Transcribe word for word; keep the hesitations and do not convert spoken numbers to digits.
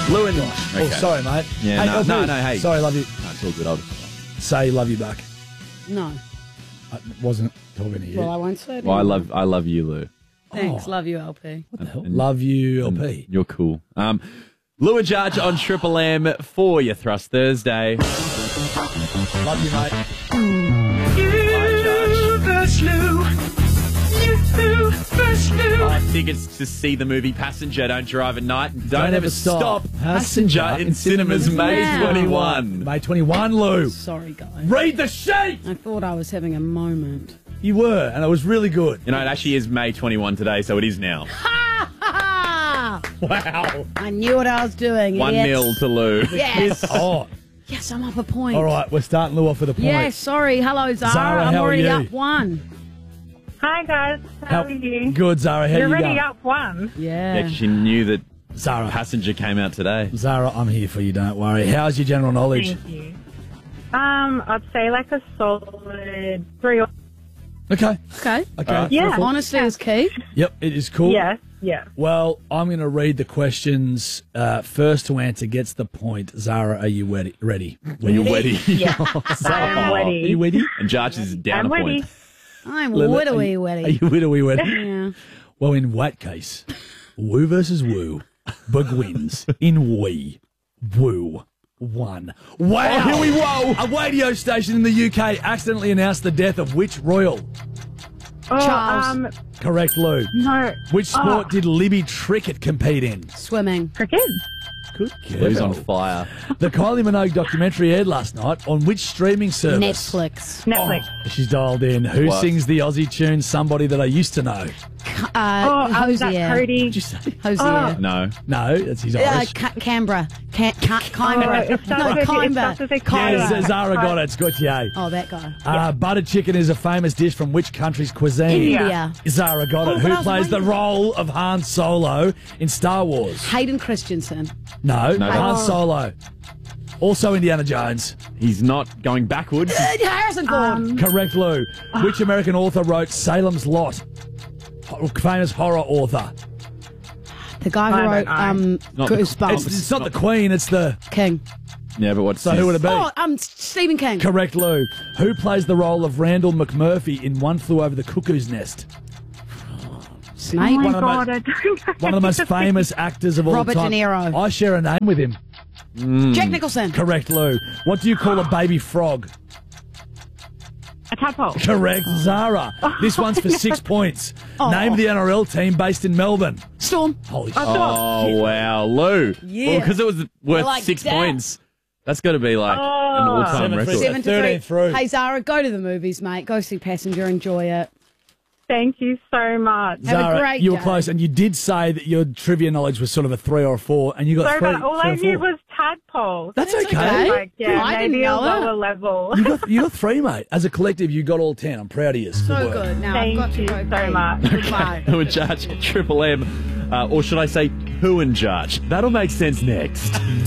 Lou and... Oh, Okay. sorry, mate. Yeah, hey, no, L P, no, no, hey. Sorry, love you. No, it's all good. I'll just... Say love you back. No. I wasn't talking to you. Well, I won't say it. Well, I anymore. love, I love you, Lou. Thanks. Oh. Love you, L P. what the hell? and- love you, L P. You're cool. Um, Lou and Judge on Triple M for your Thrust Thursday. Love you, mate. You first, Lou. You first, Lou. I think it's to see the movie Passenger. Don't drive at night. Don't, Don't ever ever stop. stop. Passenger, Passenger in in cinemas, cinemas May now. twenty-one. May twenty-one, Lou. Sorry, guys. Read the sheet. I thought I was having a moment. You were, and it was really good. You know, it actually is May twenty-first today, so it is now. Wow. I knew what I was doing. One idiots. nil to Lou. Yes. Oh, Yes, I'm up a point. all right. We're starting Lou off with a point. Yes, sorry. Hello, Zara. Zara, I'm how are already you? up one. Hi guys, how, are you? Good, Zara. How You're you already going? up one. Yeah, Yeah. 'cause she knew that Zara. Passenger came out today. Zara, I'm here for you. Don't worry. How's your general knowledge? Thank you. Um, I'd say like a solid three or Okay. Okay. Okay. Alright. Yeah. Beautiful. Honesty is key. Yep, it is cool. yes, yeah. Well, I'm going to read the questions. Uh, first to answer gets the point. Zara, are you ready? Ready? Are you ready? Yeah. I'm Are you ready. ready? And Judge is down I'm a ready. point. I'm Lila, are widowy you- Are weddy. you widowy ready? Yeah. Well, in that case, Woo versus Woo, Bug wins in Wee. Woo won. Wow! Oh, here we whoa! A radio station in the U K accidentally announced the death of which royal? Oh, Charles. um, Correct, Lou. no. Which sport Oh. did Libby Trickett compete in? Swimming. Cricket. Good Lou's on girl. fire. The Kylie Minogue documentary aired last night on which streaming service? Netflix. Netflix. Oh, she's dialed in. Who What? sings the Aussie tune Somebody That I Used to Know? Uh, Oh, um, that's Hosier. Cody. Did you say? Hosier. No. No, that's his Uh, Irish. Ca- Canberra. Ca- Ca- Oh, Canberra. it starts no, with- it Canberra. starts with a Yeah, Canberra. Z- Zara got it. It's Gautier. Oh, that guy. Uh, butter chicken is a famous dish from which country's cuisine? India. Zara got Oh, it. but Who I was plays the waiting. role of Han Solo in Star Wars? Hayden Christensen. No, No, Han that's- Solo. Also Indiana Jones. He's not going backwards. Uh, Harrison Ford. Correct, Lou. Which American author wrote Salem's Lot? Ho- Famous horror author. the guy I who don't wrote know. um, Not the- Goosebumps. It's, it's not the Queen, it's the... King. Yeah, but what's So his- who would it be? Oh, um, Stephen King. Correct, Lou. Who plays the role of Randall McMurphy in One Flew Over the Cuckoo's Nest? Snape. Oh my One of the god, most- I don't know. One of the most famous actors of all Robert De time. Niro. I share a name with him. Jack Nicholson. Correct, Lou. What do you call a baby frog? A tadpole. Correct, Zara. This one's for six points. Oh. Name the N R L team based in Melbourne. Storm. Holy shit. Oh, wow. Lou. Yeah. Well, because it was worth Like six that. points. That's got to be like an all-time Seven, record. three, Seven to thirteen three. through. Hey, Zara, go to the movies, mate. Go see Passenger. Enjoy it. Thank you so much. Have a Zara, great you were day. close, and you did say that your trivia knowledge was sort of a three or a four, and you got Sorry three. about all three I or knew four. was tadpoles. That's That's okay. okay. Like, yeah, I didn't maybe a know it. lower level. You got, you got three, mate. As a collective, you got all ten. I'm proud of you. So work. good. Now Thank I've got to you go so pee. much. Goodbye. Who and Judge Triple M. Uh, or should I say, who and Judge? That'll make sense next.